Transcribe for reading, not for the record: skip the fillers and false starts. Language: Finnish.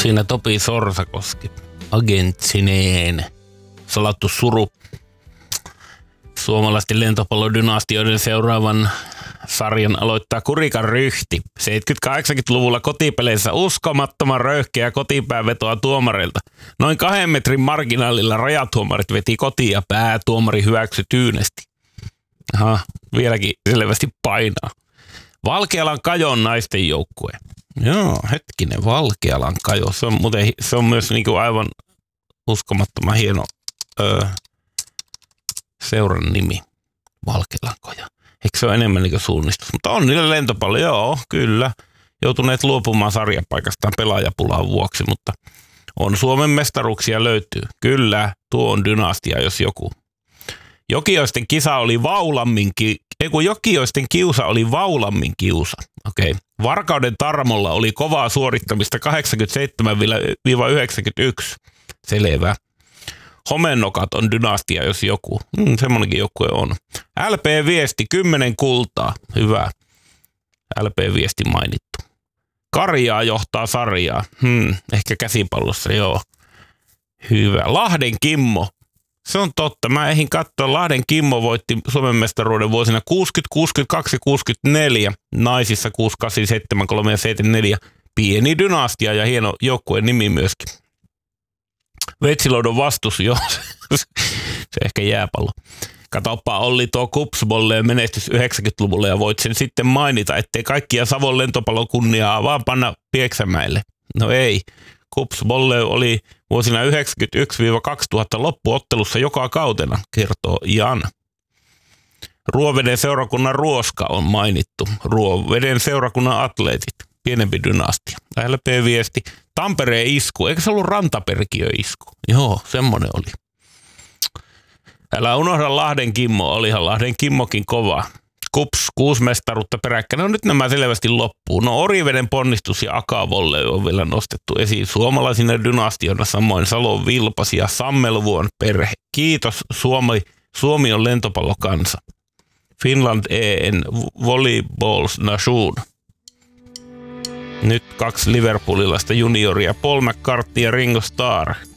Siinä Topi Sorsakoski, agentsineen, salattu suru. Suomalaisten lentopallodynastioiden seuraavan sarjan aloittaa Kurikan Ryhti. 70-80-luvulla kotipeleissä uskomattoman röyhkeä kotipäävetoa tuomareilta. Noin 2 metrin marginaalilla rajatuomarit veti kotiin ja päätuomari hyväksyi tyynesti. Aha, vieläkin selvästi painaa. Valkealan Kajon naisten joukkue. Joo, hetkinen, Valkealan Kajo. Se on myös niinku aivan uskomattoman hieno seuran nimi. Valkealan Kajo. Eikö se ole enemmän niinku suunnistus? Mutta on niillä lentopallo, joo, kyllä. Joutuneet luopumaan sarjapaikastaan pelaajapulaan vuoksi, mutta on Suomen mestaruuksia löytyy. Kyllä, tuo on dynastia, jos joku. Jokioisten kiusa oli Vaulammin kiusa. Okei. Varkauden Tarmolla oli kovaa suorittamista 87-91. Selvä. Homennokat on dynastia, jos joku. Semmoinenkin joukkue on. LP-viesti 10 kultaa. Hyvä. LP-viesti mainittu. Karjaa johtaa sarjaa. Ehkä käsipallossa, joo. Hyvä. Lahden Kimmo. Se on totta. Mä ehdin katsoa. Lahden Kimmo voitti Suomen mestaruuden vuosina 60, 62 ja 64. Naisissa 68, 73 ja 74. Pieni dynastia ja hieno joukkueen nimi myöskin. Veitsiluodon vastus, joo. Se ehkä jääpallo. Katoppa Olli tuo Kupsbolleen menestys 90-luvulla ja voit sen sitten mainita, ettei kaikkia Savon lentopallon kunniaa vaan panna Pieksämäelle. No ei. Kupsbolle oli vuosina 1991-2000 loppuottelussa joka kautena, kertoo Jan. Ruoveden seurakunnan Ruoska on mainittu. Ruoveden seurakunnan atleetit. Pienempi dynastia. LP-viesti. Tampereen isku. Eikö se ollut Rantaperkiö isku? Joo, semmonen oli. Älä unohda Lahden Kimmo. Olihan Lahden Kimmokin kova. Kups, 6 mestaruutta peräkkäin. No nyt nämä selvästi loppuu. No Oriveden ponnistus ja Akavolle on vielä nostettu esiin suomalaisina dynastioina, samoin Salon Vilpas ja Sammelvuon perhe. Kiitos Suomi on lentopallokansa. Finland EN Volleyballs Nation. Nyt 2 liverpoolilaista junioria, Paul McCartney ja Ringo Starr.